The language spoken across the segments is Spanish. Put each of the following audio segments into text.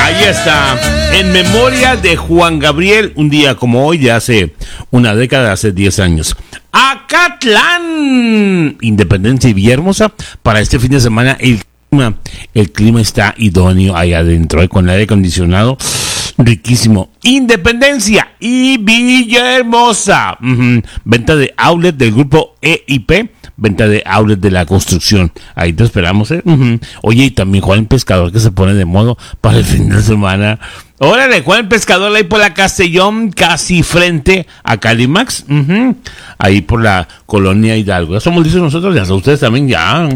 Ahí está, en memoria de Juan Gabriel, un día como hoy, de hace una década, hace 10 años. Acatlán, Independencia y Villahermosa, para este fin de semana el clima está idóneo ahí adentro, con el aire acondicionado, riquísimo. Independencia y Villahermosa, venta de outlet del grupo EIP, venta de outlet de la construcción. Ahí te esperamos, Oye, y también Juan el Pescador, que se pone de modo para el fin de semana. Órale, Juan el Pescador, ahí por la Castellón, casi frente a Calimax. Ahí por la colonia Hidalgo. Ya somos listos nosotros, ya son ustedes también, ya.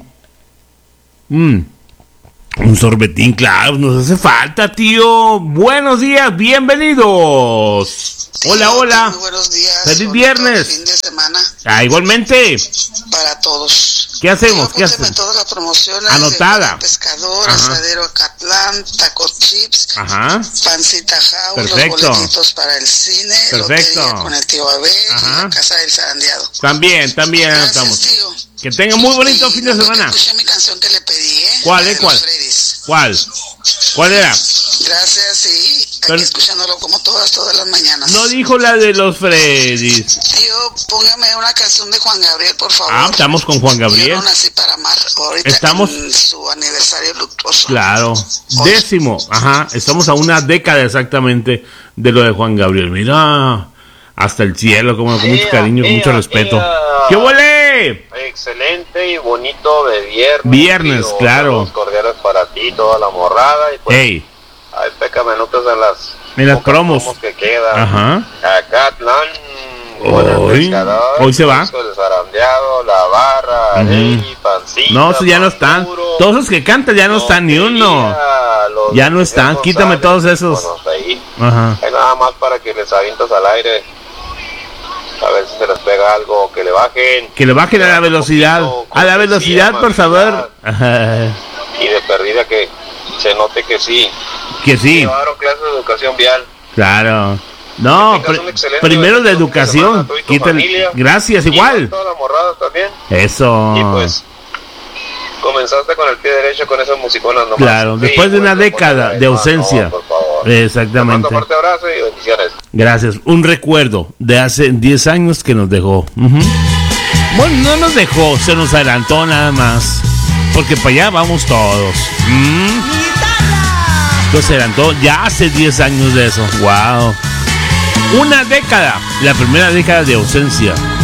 Un sorbetín, claro, nos hace falta, tío. Buenos días, bienvenidos. Tío, hola, hola. Muy buenos días. Feliz viernes. Fin de semana. Igualmente. Para todos. ¿Qué hacemos? ¿Qué hacemos? Todas las promociones. Anotada. Pescador, asadero Acatlán, taco chips, pancita house, perfecto. Los boletitos para el cine, perfecto. Con el tío Abel, y la casa del zarandeado. También anotamos. Tío. Que tengan muy bonito fin de semana. Escuché mi canción que le pedí, ¿Cuál, ¿Cuál era? Gracias, y aquí escuchándolo como todas las mañanas. No dijo la de los Freddys. Tío, póngame una canción de Juan Gabriel, por favor. Estamos con Juan Gabriel. Yo no nací para amar. Ahorita estamos en su aniversario luctuoso. Claro, hoy. 10º, estamos a una década exactamente de lo de Juan Gabriel. Mira, hasta el cielo, con mucho cariño, con mucho respeto. ¡Qué huele! Excelente y bonito de viernes. Viernes, claro. Los cordiales para ti, toda la morrada. Y pues, hey. Hay pecamenutas en las promos que quedan. Acatlán, hoy se va. El zarandeado, la barra, pancita. No, esos ya no están. Todos los que cantan ya no están ni uno. Ya no están. Quítame todos esos. Ahí nada más para que les avientas al aire. A ver si se les pega algo, que le bajen. Que le bajen a la velocidad. A la velocidad, por favor. Y de perdida que se note que sí. Que sí. Llevaron clases de educación vial. Claro. No, primero de educación. Gracias, igual. Toda la morrada también. Eso. Y pues, comenzaste con el pie derecho con esas musiconas nomás. Claro, después de una década de ausencia. Por favor. Exactamente. Un fuerte abrazo y bendiciones. Gracias. Un recuerdo de hace 10 años que nos dejó. Bueno, no nos dejó, se nos adelantó nada más. Porque para allá vamos todos. Entonces se adelantó ya hace 10 años de eso. Wow. Una década. La primera década de ausencia.